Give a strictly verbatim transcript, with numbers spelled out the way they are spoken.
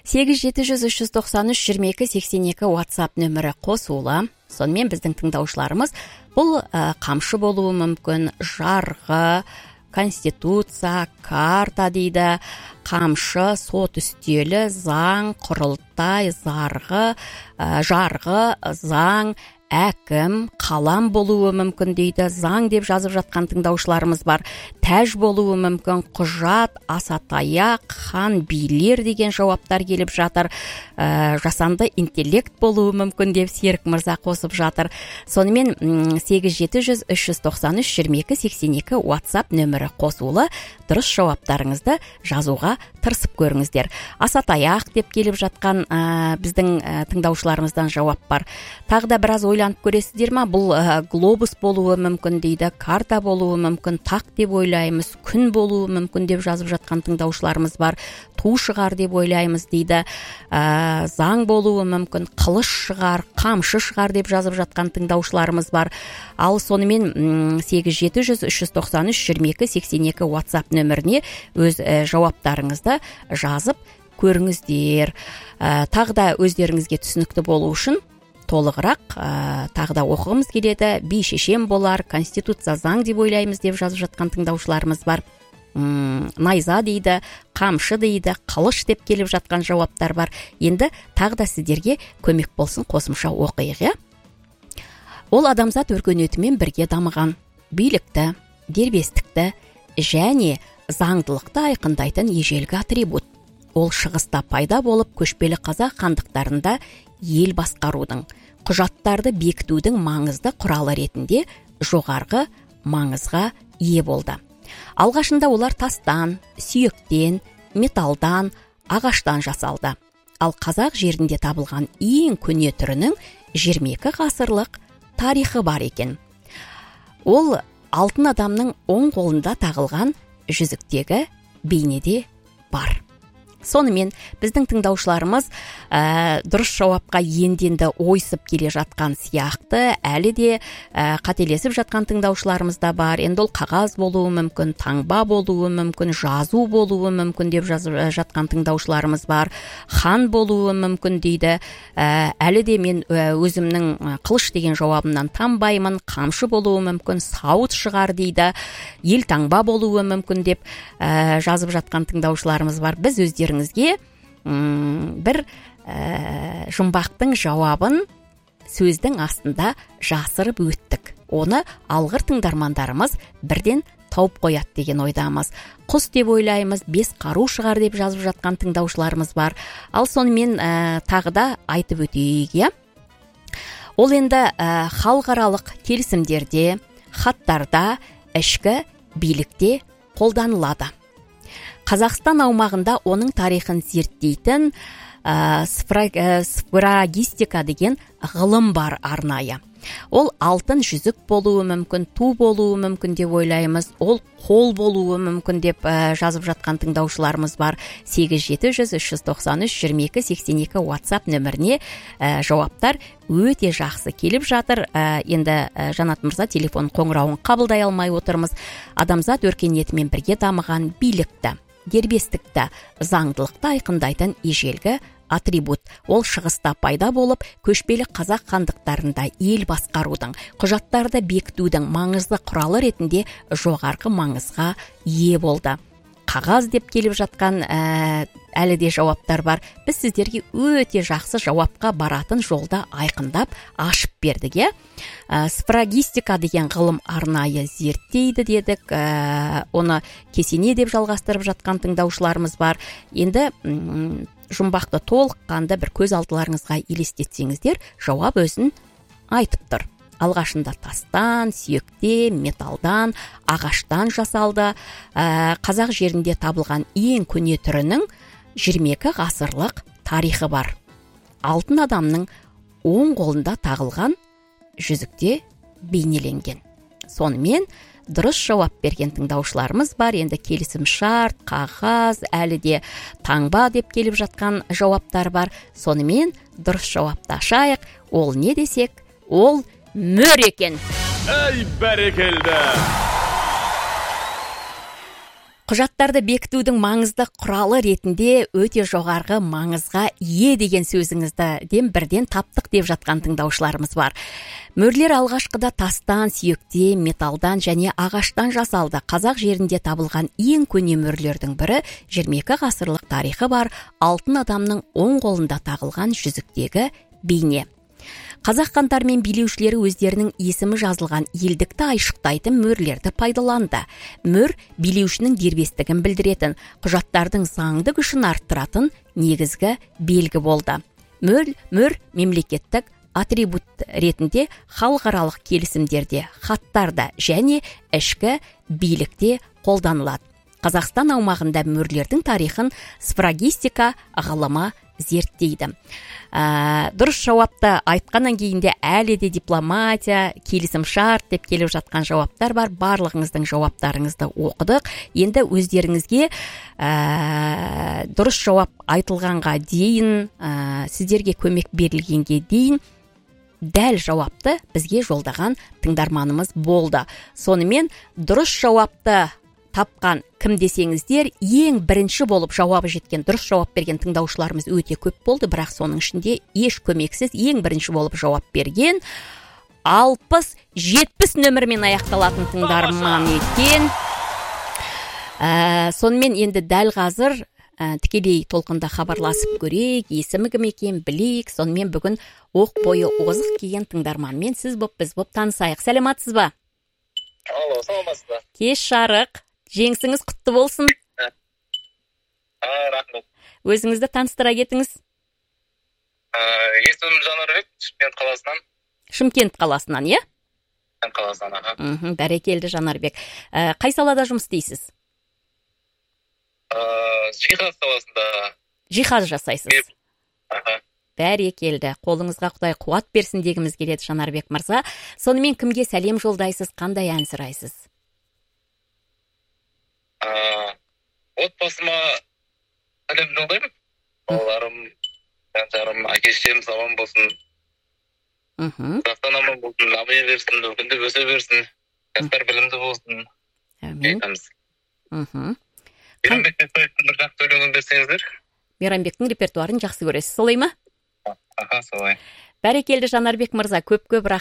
сегіз жеті жүз үш жүз тоқсан үш жиырма екі сексен екі WhatsApp нөмірі қосулы. Сонымен біздің тыңдаушыларымыз бұл ә, қамшы болуы мүмкін, жарғы, конституция, карта дейді, қамшы, сот үстелі, заң, құрылтай, зарғы, ә, жарғы, заң, әкім, қалам болуы мүмкін дейді. Заң деп жазып жатқан тыңдаушыларымыз бар. Тәж болуы мүмкін, құжат, асатаяқ, хан, билер деген жауаптар келіп жатыр. Ә, жасанды интеллект болуы мүмкін деп Серік мырза қосып жатыр. Сонымен сегіз жеті жүз үш жүз тоқсан үш жиырма екі сексен екі WhatsApp нөмірі қосулы. Дұрыс жауаптарыңызды жазуға тырысып көріңіздер. Асатаяқ деп келіп жатқан ә, біздің ә, тыңдаушыларымыздан жауап бар. Тағы да біраз ойланып көресіздер ма? Бұл ә, глобус болуы мүмкін дейді, карта болуы мүмкін, тақ деп ойлаймыз, күн болуы мүмкін деп жазып жатқан тыңдаушыларымыз бар. Ту шығар деп ойлаймыз дейді. Ә, заң болуы мүмкін, қылыш шығар, қамшы шығар деп жазып жатқан тыңдаушыларымыз бар. Ал сонымен сегіз жеті жүз үш жүз тоқсан үш жиырма екі сексен екі WhatsApp нөміріне өз ә, жауаптарыңызды жазып көріңіздер. Ә, тағы да өздеріңізге түсінікті болу үшін толығырақ ә, тағы да оқығымыз келеді. Би шешем болар, конституция, заң деп ойлаймыз деп жазып жатқан тыңдаушыларымыз бар. М, найза дейді, қамшы дейді, қылыш деп келіп жатқан жауаптар бар. Енді тағы да сіздерге көмек болсын, қосымша оқиық, иә? Ол адамзат өркениетімен бірге дамыған, билікті, дербестікті және заңдылықты айқындайтын ежелгі атрибут. Ол шығыста пайда болып, көшпелі қазақ хандықтарында ел басқарудың, құжаттарды бекітудің маңызды құралы ретінде жоғарғы маңызға ие болды. Алғашында олар тастан, сүйектен, металдан, ағаштан жасалды. Ал қазақ жерінде табылған ең көне түрінің жиырма екі ғасырлық тарихы бар екен. Ол алтын адамның оң қолында тағылған жүзіктегі бейнеде бар. Сонымен біздің тыңдаушыларымыз ә, дұрыс жауапқа енденді ойсып келе жатқан сияқты, әлі де ә, қателесіп жатқан тыңдаушыларымыз да бар. Енді ол қағаз болуы мүмкін, таңба болуы мүмкін, жазу болуы мүмкін деп жазып жатқан тыңдаушыларымыз бар. Хан болуы мүмкін дейді. Ә, әлі де мен өзімнің қылыш деген жауабымнан танбаймын. Қамшы болуы мүмкін, сауыт шығар дейді. Ел таңба болуы мүмкін деп ә, жазып жатқан тыңдаушыларымыз бар. Біз өздеріңізге бір ә, жұмбақтың жауабын сөздің астында жасырып өттік. Оны алғыр тыңдармандарымыз бірден тауып қояды деген ойдамыз. Құс деп ойлаймыз, бес қару шығар деп жазып жатқан тыңдаушыларымыз бар. Ал сонымен ә, тағы да айтып өтейік, иә? Ол енді ә, халықаралық келісімдерде, хаттарда, ішкі билікте қолданылады. Қазақстан аумағында оның тарихын зерттейтін ә, сфрагистика деген ғылым бар арнайы. Ол алтын жүзік болуы мүмкін, ту болуы мүмкін деп ойлаймыз. Ол қол болуы мүмкін деп ә, жазып жатқан тыңдаушыларымыз бар. сегіз жеті жүз үш жүз тоқсан үш жиырма екі сексен екі WhatsApp нөміріне ә, жауаптар өте жақсы келіп жатыр. Ә, енді ә, Жанат мырза телефон қоңырауын қабылдай алмай отырмыз. Адамзат өркениетімен бірге дамыған билікті, дербестікті, заңдылықты айқындайтын ежелгі атрибут. Ол шығыста пайда болып, көшпелі қазақ хандықтарында ел басқарудың, құжаттарды бекітудің маңызды құралы ретінде жоғарғы маңызға ие болды. Қағаз деп келіп жатқан ә, әлі де жауаптар бар. Біз сіздерге өте жақсы жауапқа баратын жолда айқындап ашып бердік, е? Ә, сфрагистика деген ғылым арнайы зерттейді дедік. Ә, оны кесене деп жалғастырып жатқан тыңдаушыларымыз бар. Енді м, жұмбақты толыққанды бір көз алдыларыңызға елестетсеңіздер, жауап өзін айтып тұр. Алғашында тастан, сүйекте, металдан, ағаштан жасалды. Ә, қазақ жерінде табылған ең көне түрінің жиырма екі ғасырлық тарихы бар. Алтын адамның оң қолында тағылған жүзікте бейнеленген. Сонымен дұрыс жауап берген тыңдаушыларымыз бар. Енді келісім шарт, қағаз, әлі де таңба деп келіп жатқан жауаптар бар. Сонымен дұрыс жауапты ашайық. Ол не десек? Ол мөр екен. Ей бәрекелді! Құжаттарды бекітудің маңызды құралы ретінде өте жоғарғы маңызға ие деген сөзіңізді ден бірден таптық деп жатқан тыңдаушыларымыз бар. Мөрлер алғашқыда тастан, сүйектен, металдан және ағаштан жасалды. Қазақ жерінде табылған ең көне мөрлердің бірі жиырма екі ғасырлық тарихы бар алтын адамның оң қолында тағылған жүзіктегі бейне. Қазақ хандар мен билеушілері өздерінің есімі жазылған елдікті айшықтайтын мөрлерді пайдаланды. Мөр билеушінің дербестігін білдіретін, құжаттардың заңды күшін арттыратын негізгі белгі болды. Мөр, мөр мемлекеттік атрибут ретінде халықаралық келісімдерде, хаттарда және ішкі билікте қолданылады. Қазақстан аумағында мөрлердің тарихын сфрагистика ғылымы зерттейді. Ә, дұрыс жауапты айтқаннан кейін де әлі де дипломатия, келісім шарт деп келіп жатқан жауаптар бар. Барлығыңыздың жауаптарыңызды оқыдық. Енді өздеріңізге ә, дұрыс жауап айтылғанға дейін, ә, сіздерге көмек берілгенге дейін дәл жауапты бізге жолдаған тыңдарманымыз болды. Сонымен дұрыс жауапты тапқан кім десеңіздер, ең бірінші болып жауабы жеткен, дұрыс жауап берген тыңдаушыларымыз өте көп болды, бірақ соның ішінде еш көмексіз ең бірінші болып жауап берген алпыс жетпіс нөмірмен аяқталатын тыңдарман екен. Ә, сонымен енді дәл қазір ә, тікелей толқында хабарласып көрейік, есімі кім екен білейік. Сонымен бүгін оқ бойы озық келген тыңдарманмен сіз боп, біз боп танысайық. Сәлематсыз ба? Алло, саламатсыз ба? Кеш жарық. Жеңісіңіз құтты болсын. А, рахмет. Өзіңізді таныстыра кетіңіз. Есімім Жанарбек, Шымкент қаласынан. Шымкент қаласынан, иә? Шымкент қаласынан, аха. Мхм, бәрекелді Жанарбек. Ә, қай салада жұмыс істейсіз? Жиһаз саласында. Жиһаз жасайсыз. Аха. Бәрекелді. Қолыңызға Құдай қуат берсін дегіміз келеді Жанарбек мырза. Сонымен кімге сәлем жолдайсыз, қандай ән сұрайсыз? Отбасыма сәлем жолдаймын. Балаларым, жанжарым, әке-шешем аман болсын. Мхм. Қазақстан аман болсын, дами берсін, өркендеп өсе берсін. Жастар білімді болсын. Әмин. Айтамыз. Мхм. Мейрамбек Бесбаевтың бір жақсы өлеңін берсеңіздер. Мейрамбектің репертуарын жақсы көресіз, солай ма? Аха, солай. Бәрекелді Жанарбек мырза, көп-көп рахмет.